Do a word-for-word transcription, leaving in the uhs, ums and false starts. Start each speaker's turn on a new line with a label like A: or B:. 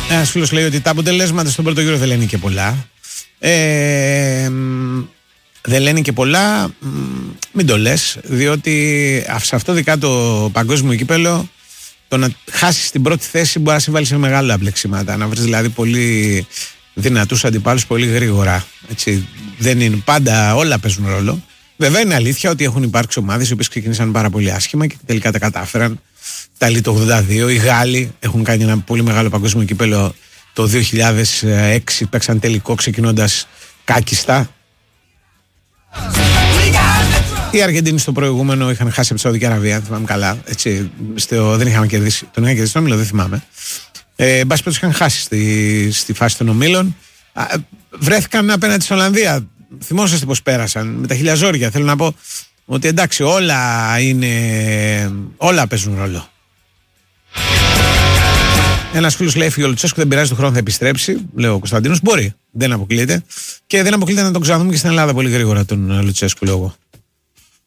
A: Ένας φίλος λέει ότι τα αποτελέσματα στον πρώτο γύρο δεν λένε και πολλά. Ε, δεν λένε και πολλά, μην το λες, διότι σε αυτό δικά το παγκόσμιο κύπελο, το να χάσεις την πρώτη θέση μπορεί να σε βάλει σε μεγάλα μπλεξίματα. Να βρεις δηλαδή πολύ δυνατούς αντιπάλους πολύ γρήγορα. Έτσι, δεν είναι πάντα, όλα παίζουν ρόλο. Βέβαια είναι αλήθεια ότι έχουν υπάρξει ομάδες οι οποίες ξεκίνησαν πάρα πολύ άσχημα και τελικά τα κατάφεραν. Τα Ιταλοί το ογδόντα δύο, οι Γάλλοι έχουν κάνει ένα πολύ μεγάλο παγκόσμιο κύπελο το δύο χιλιάδες έξι, παίξαν τελικό ξεκινώντας κάκιστα. Οι Αργεντίνοι στο προηγούμενο είχαν χάσει από τη Σαουδική Αραβία, αν θυμάμαι καλά. Έτσι, στο, δεν είχαμε κερδίσει. Τον είχαν κερδίσει στον όμιλο, δεν θυμάμαι. Ε, εν πάση περιπτώσει, είχαν χάσει στη, στη φάση των ομίλων. Α, βρέθηκαν απέναντι στην Ολλανδία. Θυμόσαστε πώς πέρασαν με τα χίλια ζόρια. Θέλω να πω ότι εντάξει, όλα είναι. Όλα παίζουν ρόλο. Ένας φίλος λέει: Φύγει ο Λουτσέσκου, δεν πειράζει, τον χρόνο θα επιστρέψει. Λέω ο Κωνσταντίνος: Μπορεί, δεν αποκλείεται. Και δεν αποκλείεται να τον ξαναδούμε και στην Ελλάδα πολύ γρήγορα τον Λουτσέσκου, λέω εγώ.